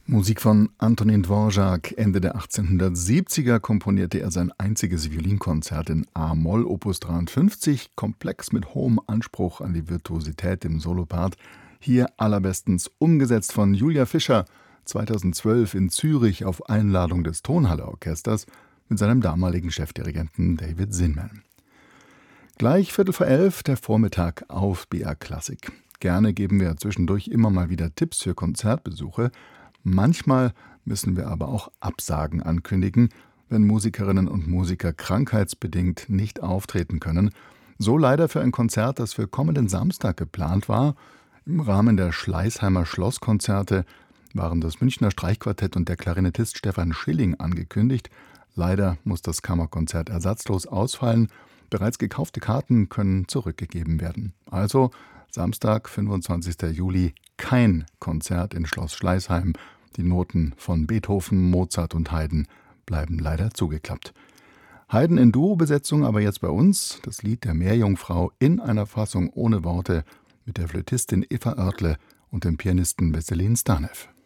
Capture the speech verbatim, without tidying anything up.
Musik von Antonin Dvorak. Ende der achtzehnhundertsiebziger komponierte er sein einziges Violinkonzert in a-Moll, Opus dreiundfünfzig, komplex mit hohem Anspruch an die Virtuosität im Solopart. Hier allerbestens umgesetzt von Julia Fischer, zweitausendzwölf in Zürich auf Einladung des Tonhalle-Orchesters mit seinem damaligen Chefdirigenten David Zinman. Gleich Viertel vor elf, der Vormittag auf B R Klassik. Gerne geben wir zwischendurch immer mal wieder Tipps für Konzertbesuche. Manchmal müssen wir aber auch Absagen ankündigen, wenn Musikerinnen und Musiker krankheitsbedingt nicht auftreten können. So leider für ein Konzert, das für kommenden Samstag geplant war. Im Rahmen der Schleißheimer Schlosskonzerte waren das Münchner Streichquartett und der Klarinettist Stefan Schilling angekündigt. Leider muss das Kammerkonzert ersatzlos ausfallen. Bereits gekaufte Karten können zurückgegeben werden. Also Samstag, fünfundzwanzigster Juli, kein Konzert in Schloss Schleißheim. Die Noten von Beethoven, Mozart und Haydn bleiben leider zugeklappt. Haydn in Duo-Besetzung aber jetzt bei uns, das Lied der Meerjungfrau in einer Fassung ohne Worte mit der Flötistin Eva Oertle und dem Pianisten Wesselin Stanev.